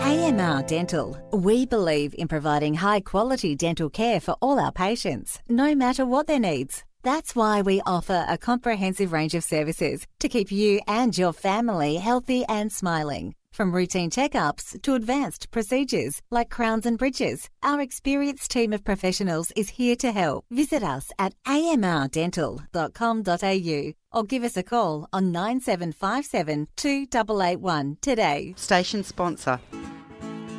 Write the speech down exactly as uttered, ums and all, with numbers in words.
A M R Dental, we believe in providing high-quality dental care for all our patients, no matter what their needs. That's why we offer a comprehensive range of services to keep you and your family healthy and smiling. From routine checkups to advanced procedures like crowns and bridges, our experienced team of professionals is here to help. Visit us at a m r dental dot com dot a u or give us a call on nine seven five seven two eight eight one today. Station sponsor.